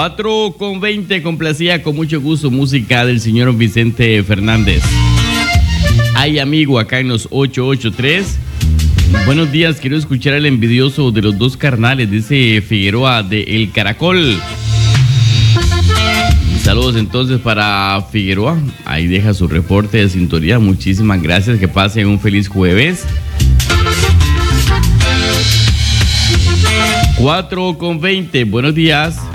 4:20, complacía con mucho gusto música del señor Vicente Fernández. Hay amigo acá en los 883. Buenos días, quiero escuchar el envidioso de los dos carnales, dice Figueroa de El Caracol. Saludos entonces para Figueroa, ahí deja su reporte de sintonía, muchísimas gracias, que pasen un feliz jueves. 4:20, buenos días.